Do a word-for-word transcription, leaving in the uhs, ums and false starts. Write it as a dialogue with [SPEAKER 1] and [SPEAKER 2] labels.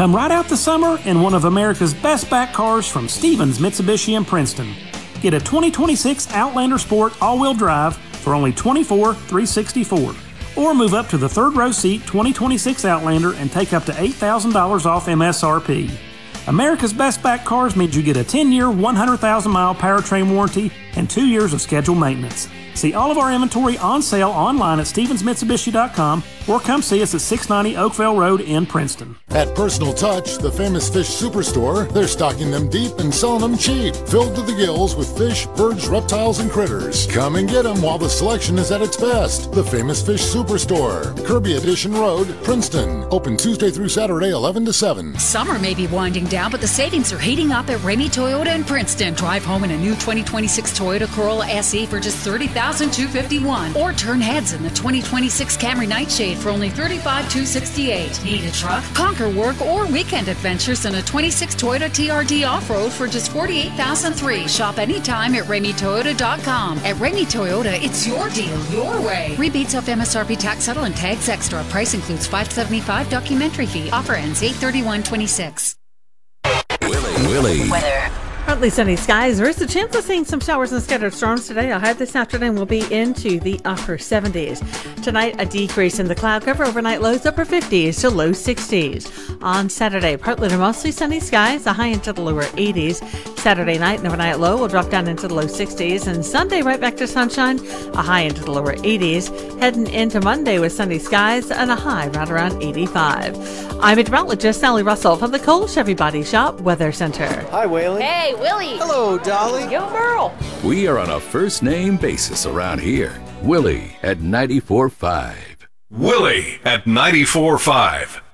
[SPEAKER 1] Come right out the summer in one of America's best back cars from Stevens Mitsubishi in Princeton. Get a twenty twenty-six Outlander Sport all-wheel drive for only twenty-four thousand three hundred sixty-four dollars. Or move up to the third row seat twenty twenty-six Outlander and take up to eight thousand dollars off M S R P. America's best back cars means you get a ten-year, one hundred thousand mile powertrain warranty and two years of scheduled maintenance. See all of our inventory on sale online at stevens mitsubishi dot com or come see us at six ninety Oakville Road in Princeton.
[SPEAKER 2] At Personal Touch, the famous fish superstore, they're stocking them deep and selling them cheap, filled to the gills with fish, birds, reptiles, and critters. Come and get them while the selection is at its best. The famous fish superstore, Kirby Edition Road, Princeton. Open Tuesday through Saturday, eleven to seven.
[SPEAKER 3] Summer may be winding down, but the savings are heating up at Ramey Toyota in Princeton. Drive home in a new twenty twenty-six Toyota Corolla S E for just thirty thousand two hundred fifty-one dollars. Or turn heads in the twenty twenty-six Camry Nightshade for only thirty-five thousand two hundred sixty-eight dollars. Need a truck, conquer work, or weekend adventures in a twenty-six Toyota T R D Off-Road for just forty-eight thousand three hundred dollars. Shop anytime at ramey toyota dot com. At Ramey Toyota, it's your deal, your way. Rebates off M S R P tax settle and tags extra. Price includes five dollars and seventy-five cents documentary fee. Offer ends eight thirty-one twenty-six.
[SPEAKER 4] Willie. Willie.
[SPEAKER 5] Weather. Partly sunny skies. There is a chance of seeing some showers and scattered storms today. Our high this afternoon will be into the upper seventies. Tonight, a decrease in the cloud cover. Overnight lows upper fifties to low sixties. On Saturday, partly to mostly sunny skies. A high into the lower eighties. Saturday night, an overnight low will drop down into the low sixties. And Sunday, right back to sunshine. A high into the lower eighties. Heading into Monday with sunny skies and a high right around eighty-five. I'm meteorologist Sally Russell from the Cole Chevy Body Shop Weather Center.
[SPEAKER 6] Hi, Waylon.
[SPEAKER 7] Hey, Willie.
[SPEAKER 6] Hello, Dolly.
[SPEAKER 7] Yo, Merle.
[SPEAKER 4] We are on a first-name basis around here. Willie at ninety-four point five.
[SPEAKER 8] Willie at ninety-four point five.